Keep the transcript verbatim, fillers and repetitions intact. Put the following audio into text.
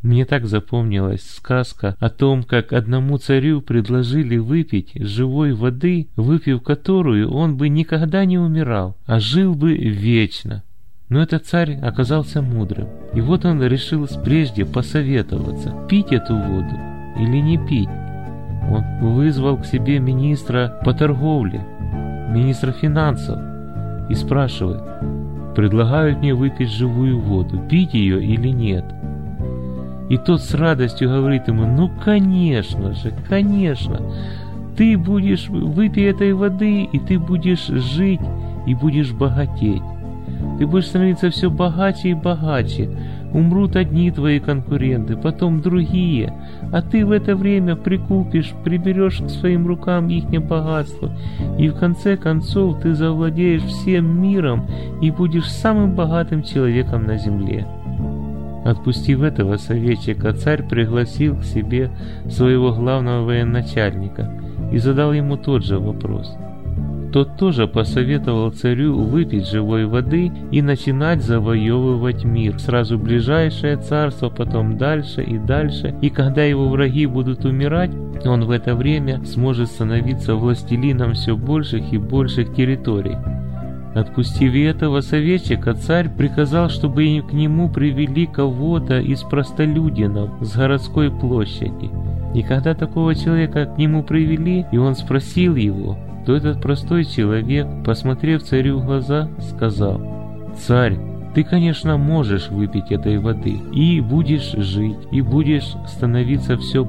Мне так запомнилась сказка о том, как одному царю предложили выпить живой воды, выпив которую он бы никогда не умирал, а жил бы вечно. Но этот царь оказался мудрым, и вот он решил прежде посоветоваться, пить эту воду или не пить. Он вызвал к себе министра по торговле, министра финансов, и спрашивает: предлагают мне выпить живую воду, пить ее или нет? И тот с радостью говорит ему: ну конечно же, конечно, ты будешь, выпей этой воды, и ты будешь жить, и будешь богатеть. Ты будешь становиться все богаче и богаче. Умрут одни твои конкуренты, потом другие, а ты в это время прикупишь, приберешь к своим рукам ихнее богатство, и в конце концов ты завладеешь всем миром и будешь самым богатым человеком на земле. Отпустив этого советчика, царь пригласил к себе своего главного военачальника и задал ему тот же вопрос. Тот тоже посоветовал царю выпить живой воды и начинать завоевывать мир, сразу ближайшее царство, потом дальше и дальше, и когда его враги будут умирать, он в это время сможет становиться властелином все больших и больших территорий. Отпустив этого советчика, царь приказал, чтобы к нему привели кого-то из простолюдинов с городской площади. И когда такого человека к нему привели, и он спросил его, то этот простой человек, посмотрев царю в глаза, сказал: «Царь, ты, конечно, можешь выпить этой воды, и будешь жить, и будешь становиться все